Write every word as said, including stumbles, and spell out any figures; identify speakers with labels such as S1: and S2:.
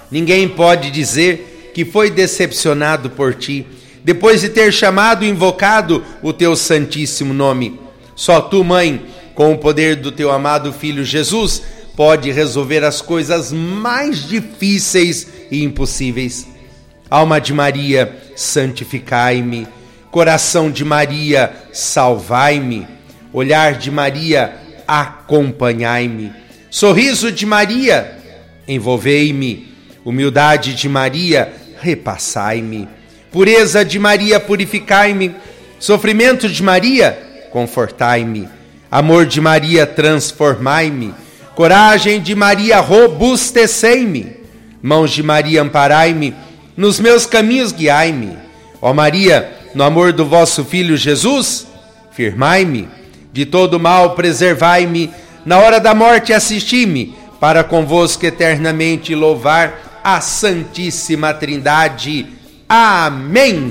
S1: Ninguém pode dizer que foi decepcionado por ti, depois de ter chamado e invocado o teu santíssimo nome. Só tu, Mãe, com o poder do teu amado Filho Jesus, pode resolver as coisas mais difíceis e impossíveis. Alma de Maria, santificai-me. Coração de Maria, salvai-me. Olhar de Maria, acompanhai-me. Sorriso de Maria, envolvei-me. Humildade de Maria, repassai-me. Pureza de Maria, purificai-me. Sofrimento de Maria, confortai-me. Amor de Maria, transformai-me. Coragem de Maria, robustecei-me. Mãos de Maria, amparai-me. Nos meus caminhos, guiai-me. Ó Maria, no amor do vosso Filho Jesus, firmai-me. De todo mal, preservai-me. Na hora da morte, assisti-me, para convosco eternamente louvar a Santíssima Trindade. Amém.